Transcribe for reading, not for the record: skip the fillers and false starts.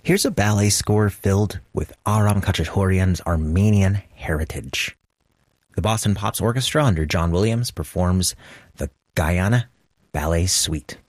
Here's a ballet score filled with Aram Khachaturian's Armenian heritage. The Boston Pops Orchestra under John Williams performs the Guyana Ballet Suite.